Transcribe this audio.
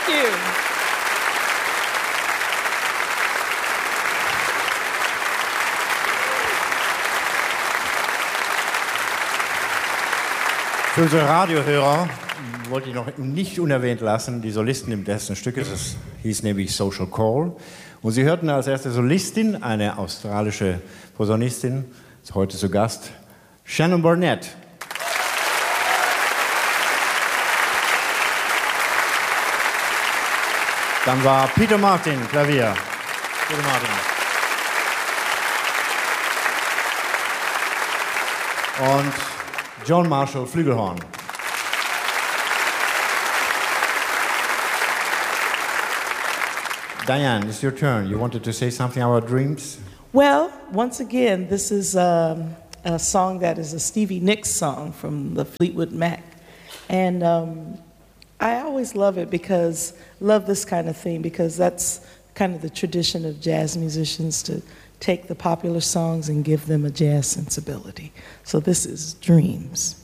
Thank you. Für unsere Radiohörer wollte ich noch nicht unerwähnt lassen, die Solistin im ersten Stück, das hieß nämlich Social Call. Und Sie hörten als erste Solistin eine australische Posaunistin, ist heute zu Gast, Shannon Burnett. Dann war Peter Martin, Klavier. Peter Martin. Und John Marshall, Flügelhorn. Diane, it's your turn. You wanted to say something about dreams? Well, once again, this is a song that is a Stevie Nicks song from the Fleetwood Mac. And I always love it love this kind of thing, because that's kind of the tradition of jazz musicians, to take the popular songs and give them a jazz sensibility. So this is Dreams.